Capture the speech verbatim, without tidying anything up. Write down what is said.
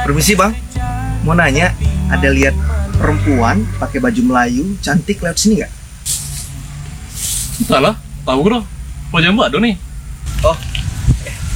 Permisi bang, mau nanya, ada lihat perempuan pakai baju Melayu cantik lewat sini nggak? Entahlah, tahu bro. Wajah Mbak Do nih. Oh,